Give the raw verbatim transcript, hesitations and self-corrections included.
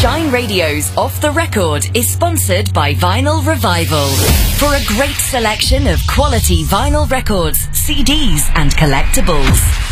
Shine Radio's Off the Record is sponsored by Vinyl Revival. For a great selection of quality vinyl records, C Ds and collectibles,